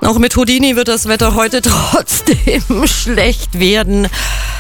Auch mit Houdini wird das Wetter heute trotzdem schlecht werden.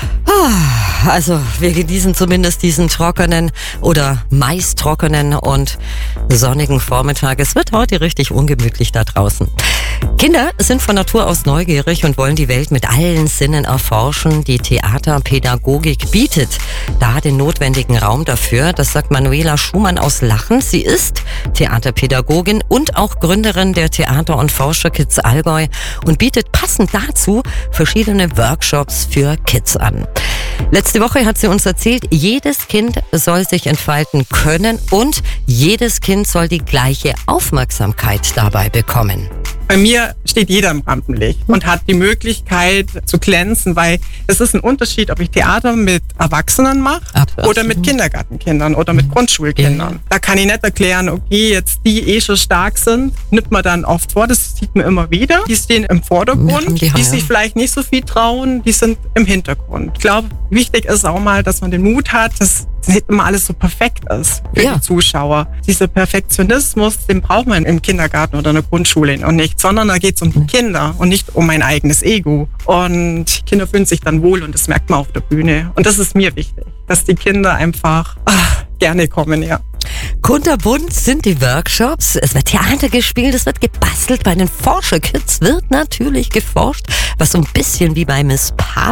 Also wir genießen zumindest diesen trockenen oder meist trockenen und sonnigen Vormittag. Es wird heute richtig ungemütlich da draußen. Kinder sind von Natur aus neugierig und wollen die Welt mit allen Sinnen erforschen. Die Theaterpädagogik bietet da den notwendigen Raum dafür. Das sagt Manuela Schumann aus Lachen. Sie ist Theaterpädagogin und auch Gründerin der Theater- und Forscher-Kids Allgäu und bietet passend dazu verschiedene Workshops für Kids an. Letzte Woche hat sie uns erzählt, jedes Kind soll sich entfalten können und jedes Kind soll die gleiche Aufmerksamkeit dabei bekommen. Bei mir steht jeder im Rampenlicht und hat die Möglichkeit zu glänzen, weil es ist ein Unterschied, ob ich Theater mit Erwachsenen mache oder mit Kindergartenkindern oder mit Grundschulkindern. Ja. Da kann ich nicht erklären, okay, jetzt die schon stark sind, nimmt man dann oft vor, das sieht man immer wieder. Die stehen im Vordergrund, die sich vielleicht nicht so viel trauen, die sind im Hintergrund. Ich glaube, wichtig ist auch mal, dass man den Mut hat, dass nicht immer alles so perfekt ist für die Zuschauer. Dieser Perfektionismus, den braucht man im Kindergarten oder in der Grundschule und nicht, sondern da geht es um die Kinder und nicht um mein eigenes Ego. Und Kinder fühlen sich dann wohl und das merkt man auf der Bühne. Und das ist mir wichtig, dass die Kinder einfach gerne kommen, ja. Kunterbunt sind die Workshops, es wird Theater gespielt, es wird gebastelt, bei den Forscher-Kids wird natürlich geforscht, was so ein bisschen wie bei Miss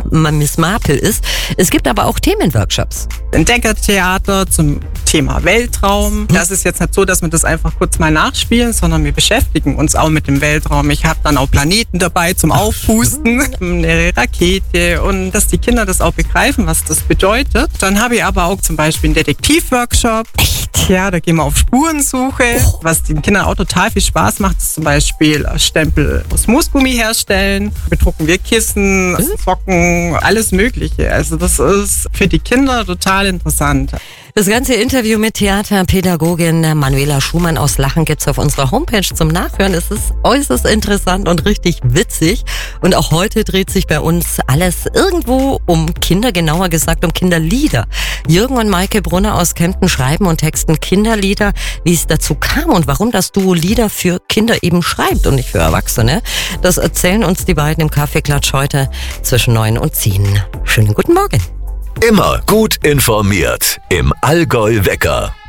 Marple ist. Es gibt aber auch Themenworkshops. Entdeckertheater zum Thema Weltraum. Das ist jetzt nicht so, dass wir das einfach kurz mal nachspielen, sondern wir beschäftigen uns auch mit dem Weltraum. Ich habe dann auch Planeten dabei zum Aufpusten, eine Rakete und dass die Kinder das auch begreifen, was das bedeutet. Dann habe ich aber auch zum Beispiel einen Detektivworkshop. Echt? Ja, da gehen wir auf Spurensuche. Was den Kindern auch total viel Spaß macht, ist zum Beispiel Stempel aus Moosgummi herstellen. Bedrucken wir Kissen, Socken, alles Mögliche. Also das ist für die Kinder total interessant. Das ganze Interview mit Theaterpädagogin Manuela Schumann aus Lachen gibt's auf unserer Homepage zum Nachhören. Es ist äußerst interessant und richtig witzig. Und auch heute dreht sich bei uns alles irgendwo um Kinder, genauer gesagt um Kinderlieder. Jürgen und Maike Brunner aus Kempten schreiben und texten Kinderlieder. Wie es dazu kam und warum das Duo Lieder für Kinder eben schreibt und nicht für Erwachsene, das erzählen uns die beiden im Kaffeeklatsch heute zwischen 9 und 10. Schönen guten Morgen. Immer gut informiert im Allgäu Wecker.